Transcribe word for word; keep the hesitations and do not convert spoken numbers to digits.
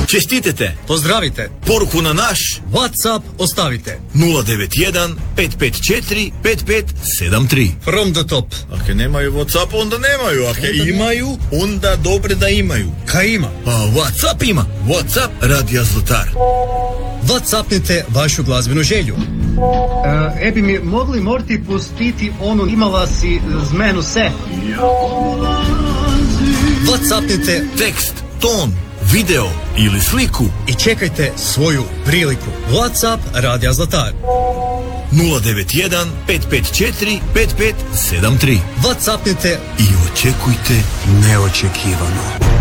Čestitete, Pozdravite, poruku na naš WhatsApp ostavite. nula devet jedan pet pet četiri pet pet sedam tri. From the top. Ako nemaju WhatsApp, onda nemaju. Ako imaju, onda dobre da imaju. Kaj ima? Pa WhatsApp ima. WhatsApp Radija Zlatar. WhatsAppnite vašu glazbenu želju. E, bi mi mogli morati pustiti onu imala si zmenu se? WhatsAppnite Tekst, ton, video ili sliku. i čekajte svoju priliku. WhatsApp Radija Zlatar. nula devet jedan pet pet četiri pet pet sedam tri. WhatsAppnite I očekujte neočekivano.